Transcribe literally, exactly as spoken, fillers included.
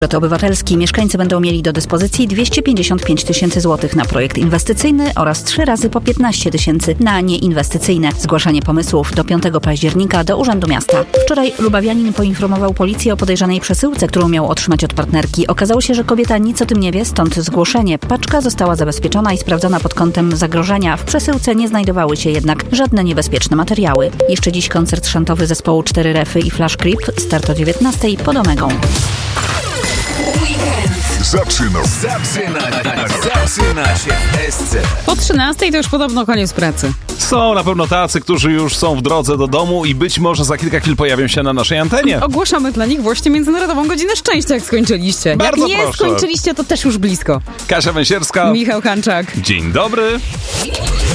Budżet obywatelski. Mieszkańcy będą mieli do dyspozycji dwieście pięćdziesiąt pięć tysięcy złotych na projekt inwestycyjny oraz trzy razy po piętnaście tysięcy na nieinwestycyjne. Zgłaszanie pomysłów do piątego października do Urzędu Miasta. Wczoraj lubawianin poinformował policję o podejrzanej przesyłce, którą miał otrzymać od partnerki. Okazało się, że kobieta nic o tym nie wie, stąd zgłoszenie. Paczka została zabezpieczona i sprawdzona pod kątem zagrożenia. W przesyłce nie znajdowały się jednak żadne niebezpieczne materiały. Jeszcze dziś koncert szantowy zespołu Cztery Refy i Flash Creep. Start o dziewiętnastej pod Omegą. Zaczyna. Zaczyna. Zaczyna się w S C. Po trzynastej to już podobno koniec pracy. Są na pewno tacy, którzy już są w drodze do domu i być może za kilka chwil pojawią się na naszej antenie. Ogłaszamy dla nich właśnie Międzynarodową Godzinę Szczęścia, jak skończyliście. Bardzo jak nie proszę. skończyliście, to też już blisko. Kasia Węsierska. Michał Hanczak. Dzień dobry.